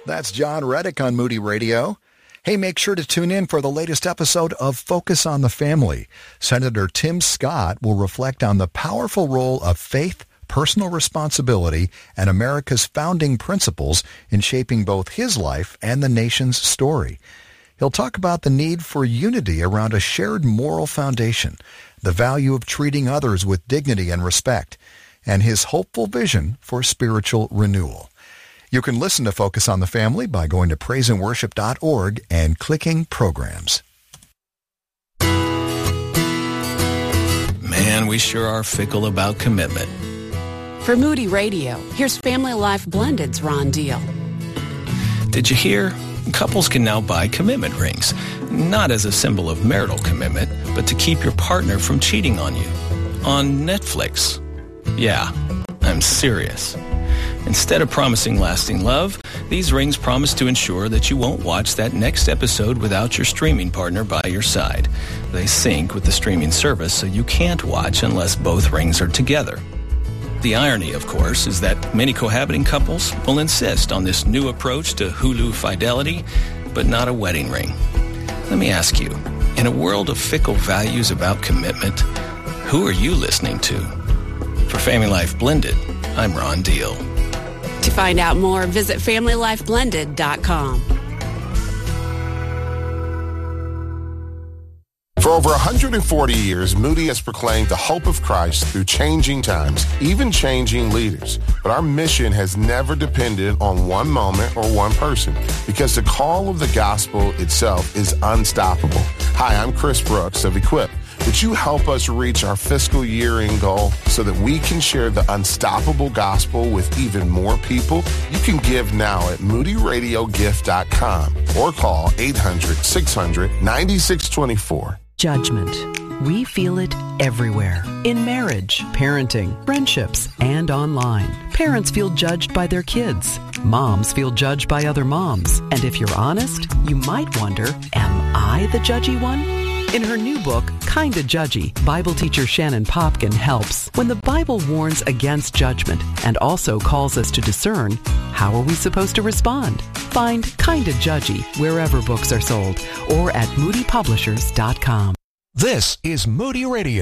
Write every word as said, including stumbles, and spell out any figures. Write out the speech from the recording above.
That's John Reddick on Moody Radio. Hey, make sure to tune in for the latest episode of Focus on the Family. Senator Tim Scott will reflect on the powerful role of faith, personal responsibility, and America's founding principles in shaping both his life and the nation's story. He'll talk about the need for unity around a shared moral foundation, the value of treating others with dignity and respect, and his hopeful vision for spiritual renewal. You can listen to Focus on the Family by going to praise and worship dot org and clicking Programs. Man, we sure are fickle about commitment. For Moody Radio, here's Family Life Blended's Ron Deal. Did you hear? Couples can now buy commitment rings, not as a symbol of marital commitment, but to keep your partner from cheating on you. On Netflix. Yeah, I'm serious. Instead of promising lasting love, these rings promise to ensure that you won't watch that next episode without your streaming partner by your side. They sync with the streaming service, so you can't watch unless both rings are together. The irony, of course, is that many cohabiting couples will insist on this new approach to Hulu fidelity, but not a wedding ring. Let me ask you, in a world of fickle values about commitment, who are you listening to? For Family Life Blended, I'm Ron Deal. To find out more, visit family life blended dot com. For over one hundred forty years, Moody has proclaimed the hope of Christ through changing times, even changing leaders. But our mission has never depended on one moment or one person, because the call of the gospel itself is unstoppable. Hi, I'm Chris Brooks of Equip. Would you help us reach our fiscal year-end goal so that we can share the unstoppable gospel with even more people? You can give now at moody radio gift dot com or call eight hundred, six hundred, nine six two four. Judgment. We feel it everywhere. In marriage, parenting, friendships, and online. Parents feel judged by their kids. Moms feel judged by other moms. And if you're honest, you might wonder, am I the judgy one? In her new book, Kinda Judgy, Bible teacher Shannon Popkin helps. When the Bible warns against judgment and also calls us to discern, how are we supposed to respond? Find Kinda Judgy wherever books are sold or at moody publishers dot com. This is Moody Radio.